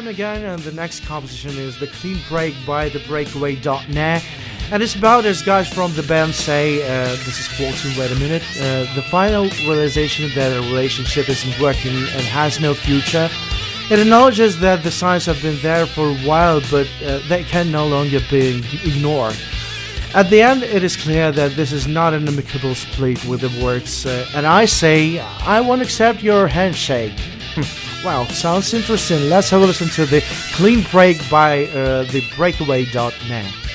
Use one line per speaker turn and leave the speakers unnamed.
time again, and the next composition is The Clean Break by TheBreakaway.net. And it's about, as guys from the band say, this is quoting, wait a minute, the final realization that a relationship isn't working and has no future. It acknowledges that the signs have been there for a while, but they can no longer be ignored. At the end, it is clear that this is not an amicable split, with the words, and I say, I won't accept your handshake. Wow, sounds interesting. Let's have a listen to The Clean Break by TheBreakaway.net.